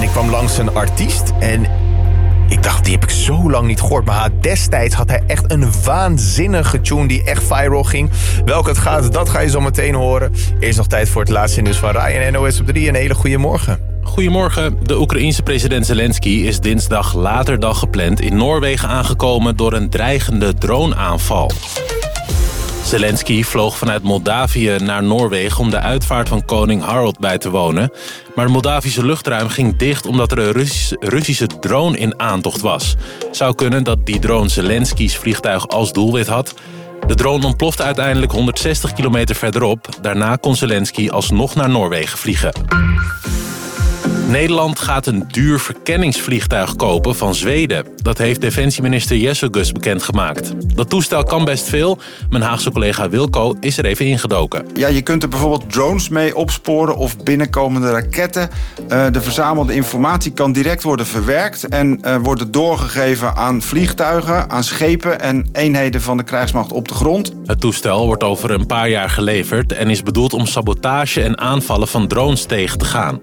ik kwam langs een artiest en ik dacht, die heb ik zo lang niet gehoord. Maar destijds had hij echt een waanzinnige tune die echt viral ging. Welke het gaat, dat ga je zo meteen horen. Eerst nog tijd voor het laatste nieuws van Rai en NOS op 3. Een hele goede morgen. Goedemorgen. De Oekraïense president Zelensky is dinsdag later dan gepland in Noorwegen aangekomen door een dreigende droneaanval. Zelensky vloog vanuit Moldavië naar Noorwegen om de uitvaart van koning Harald bij te wonen. Maar het Moldavische luchtruim ging dicht omdat er een Russische drone in aantocht was. Zou kunnen dat die drone Zelensky's vliegtuig als doelwit had. De drone ontplofte uiteindelijk 160 kilometer verderop. Daarna kon Zelensky alsnog naar Noorwegen vliegen. Nederland gaat een duur verkenningsvliegtuig kopen van Zweden. Dat heeft defensieminister Jessegus bekendgemaakt. Dat toestel kan best veel. Mijn Haagse collega Wilco is er even ingedoken. Ja, je kunt er bijvoorbeeld drones mee opsporen of binnenkomende raketten. De verzamelde informatie kan direct worden verwerkt en worden doorgegeven aan vliegtuigen, aan schepen en eenheden van de krijgsmacht op de grond. Het toestel wordt over een paar jaar geleverd en is bedoeld om sabotage en aanvallen van drones tegen te gaan.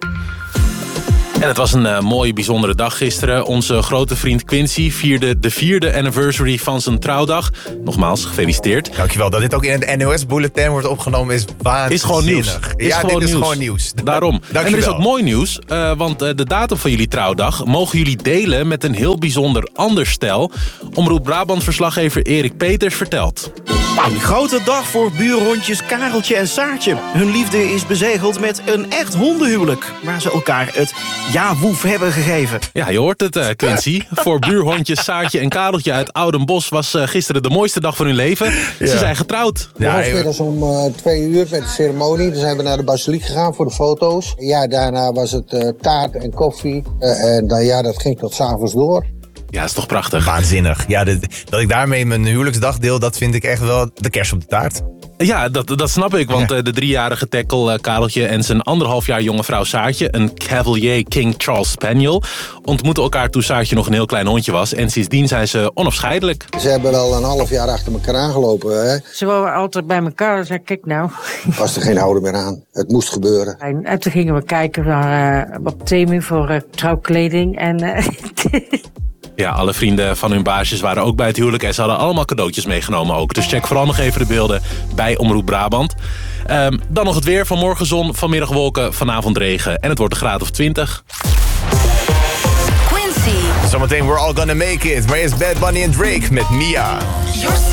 En het was een mooie, bijzondere dag gisteren. Onze grote vriend Quincy vierde de 4e anniversary van zijn trouwdag. Nogmaals, gefeliciteerd. Dankjewel. Dat dit ook in het NOS-bulletin wordt opgenomen is waanzinnig. Is gewoon nieuws. Dit is gewoon nieuws. Daarom. Dankjewel. En er is ook mooi nieuws, want de datum van jullie trouwdag mogen jullie delen met een heel bijzonder ander stel. Omroep Brabant-verslaggever Erik Peters vertelt. Een grote dag voor buurhondjes Kareltje en Saartje. Hun liefde is bezegeld met een echt hondenhuwelijk, waar ze elkaar het ja-woef hebben gegeven. Ja, je hoort het, Quincy. Voor buurhondjes Saartje en Kareltje uit Oudenbosch was gisteren de mooiste dag van hun leven. Ja. Ze zijn getrouwd. Ja, middags om 2 uur met de ceremonie. Dan zijn we naar de basiliek gegaan voor de foto's. Ja, daarna was het taart en koffie. Dat ging tot 's avonds door. Ja, dat is toch prachtig. Waanzinnig. Ja, dat ik daarmee mijn huwelijksdag deel, dat vind ik echt wel de kers op de taart. Ja, dat snap ik, want de 3-jarige tackle Kareltje en zijn 1,5 jaar jonge vrouw Saartje, een Cavalier King Charles Spaniel, ontmoetten elkaar toen Saartje nog een heel klein hondje was. En sindsdien zijn ze onafscheidelijk. Ze hebben wel een half jaar achter elkaar aangelopen, hè? Ze waren altijd bij elkaar. Zei, kijk nou. Was er geen houden meer aan. Het moest gebeuren. En toen gingen we kijken naar, op Temu voor trouwkleding. En ja, alle vrienden van hun baasjes waren ook bij het huwelijk en ze hadden allemaal cadeautjes meegenomen ook. Dus check vooral nog even de beelden bij Omroep Brabant. Dan nog het weer. Vanmorgen zon, vanmiddag wolken, vanavond regen. En het wordt een graad of 20. Quincy. Zometeen We're All Gonna Make It. Maar eerst Bad Bunny en Drake met Mia.